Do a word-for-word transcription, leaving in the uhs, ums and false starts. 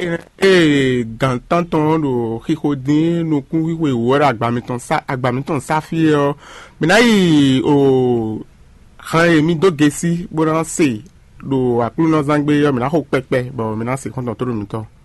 e gantanton do hikodin no kun wiwe wora agbamiton sa agbamiton safie minayi o han emi do gesi boran se do akulu no zangbe yo mina ho pepe bo mina se konton to mi to